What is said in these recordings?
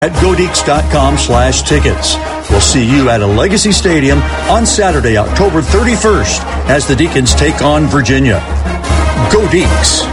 at godeeks.com/tickets. We'll see you at Legacy Stadium on Saturday, October 31st, as the Deacons take on Virginia. Go Deeks!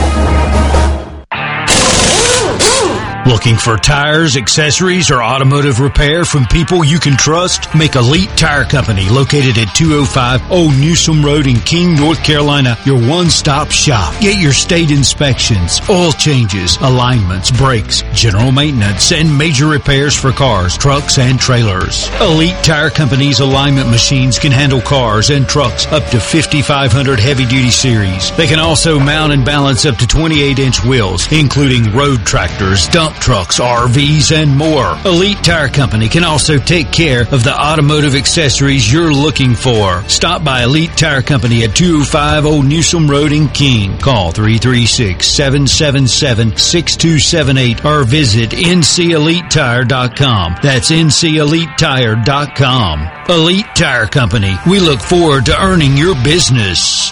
Looking for tires, accessories, or automotive repair from people you can trust? Make Elite Tire Company, located at 205 Old Newsom Road in King, North Carolina, your one-stop shop. Get your state inspections, oil changes, alignments, brakes, general maintenance, and major repairs for cars, trucks, and trailers. Elite Tire Company's alignment machines can handle cars and trucks up to 5,500 heavy-duty series. They can also mount and balance up to 28-inch wheels, including road tractors, dump trucks, RVs, and more. Elite Tire Company can also take care of the automotive accessories you're looking for. Stop by Elite Tire Company at 205 Old Newsom Road in King. Call 336-777-6278 or visit NCEliteTire.com. That's NCEliteTire.com. Elite Tire Company. We look forward to earning your business.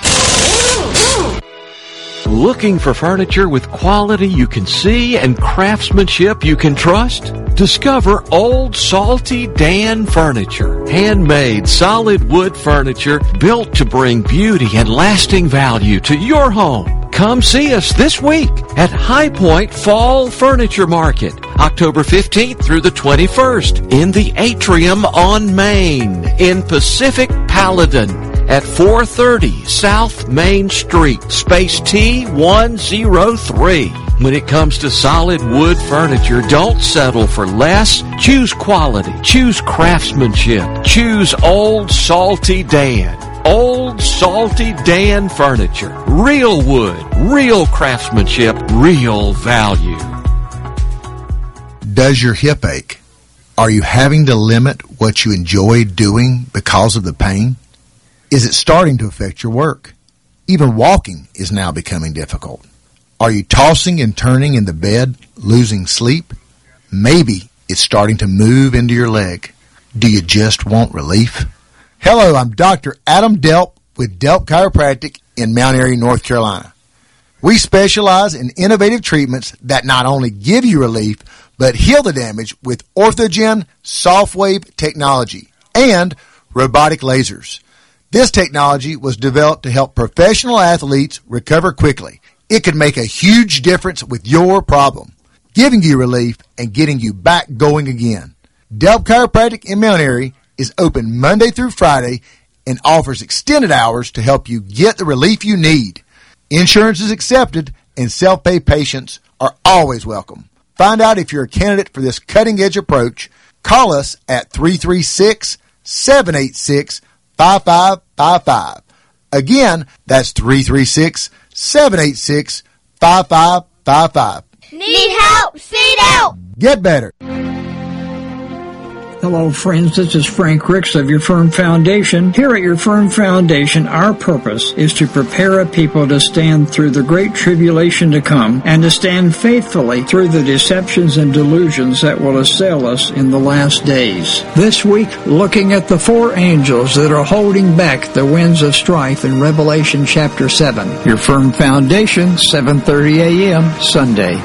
Looking for furniture with quality you can see and craftsmanship you can trust? Discover Old Salty Dan Furniture. Handmade solid wood furniture built to bring beauty and lasting value to your home. Come see us this week at High Point Fall Furniture Market, October 15th through the 21st in the Atrium on Main in Pacific Paladin at 430 South Main Street, space T103. When it comes to solid wood furniture, don't settle for less. Choose quality. Choose craftsmanship. Choose Old Salty Dan. Old Salty Dan Furniture. Real wood, real craftsmanship, real value. Does your hip ache? Are you having to limit what you enjoy doing because of the pain? Is it starting to affect your work? Even walking is now becoming difficult. Are you tossing and turning in the bed, losing sleep? Maybe it's starting to move into your leg. Do you just want relief? Hello, I'm Dr. Adam Delp with Delp Chiropractic in Mount Airy, North Carolina. We specialize in innovative treatments that not only give you relief, but heal the damage with Orthogen soft wave technology and robotic lasers. This technology was developed to help professional athletes recover quickly. It could make a huge difference with your problem, giving you relief and getting you back going again. Delp Chiropractic in Mount Airy is open Monday through Friday and offers extended hours to help you get the relief you need. Insurance is accepted and self-pay patients are always welcome. Find out if you're a candidate for this cutting-edge approach. Call us at 336-786-5555. Again, that's 336-786-5555. Need help? Seat out! Get better. Hello, friends. This is Frank Ricks of Your Firm Foundation. Here at Your Firm Foundation, our purpose is to prepare a people to stand through the great tribulation to come and to stand faithfully through the deceptions and delusions that will assail us in the last days. This week, looking at the four angels that are holding back the winds of strife in Revelation chapter 7. Your Firm Foundation, 7:30 a.m., Sunday.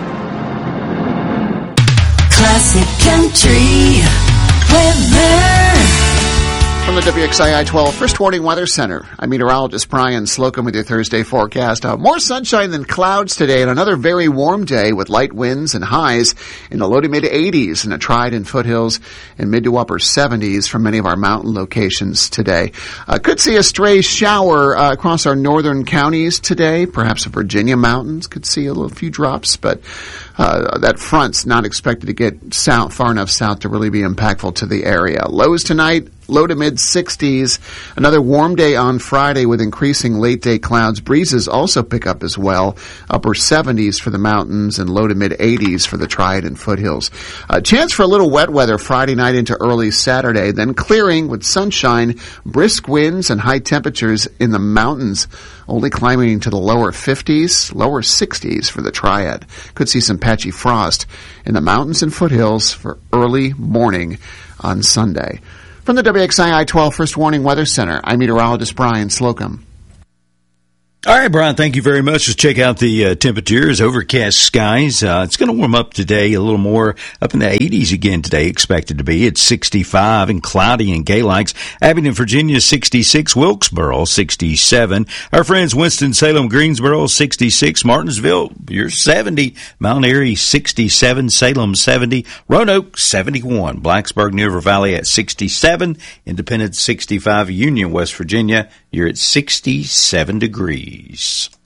Classic Country Weather. From the WXII 12 First Warning Weather Center, I'm meteorologist Brian Slocum with your Thursday forecast. More sunshine than clouds today and another very warm day with light winds and highs in the low to mid 80s in the Trident foothills and mid to upper 70s for many of our mountain locations today. Could see a stray shower across our northern counties today. Perhaps the Virginia mountains could see a few drops, but that front's not expected to get south, far enough south to really be impactful to the area. Lows tonight, low to mid 60s. Another warm day on Friday with increasing late day clouds. Breezes also pick up as well. Upper 70s for the mountains and low to mid 80s for the Trident foothills. Chance for a little wet weather Friday night into early Saturday, then clearing with sunshine, brisk winds and high temperatures in the mountains, only climbing to the lower 50s, lower 60s for the Triad. Could see some patchy frost in the mountains and foothills for early morning on Sunday. From the WXII 12 First Warning Weather Center, I'm meteorologist Brian Slocum. All right, Brian, thank you very much. Let's check out the temperatures. Overcast skies. It's going to warm up today a little more, up in the 80s again today, expected to be. It's 65 and cloudy in Gay Lakes. Abingdon, Virginia, 66. Wilkesboro, 67. Our friends Winston-Salem, Greensboro, 66. Martinsville, you're 70. Mount Airy, 67. Salem, 70. Roanoke, 71. Blacksburg, New River Valley at 67. Independence, 65. Union, West Virginia, you're at 67 degrees.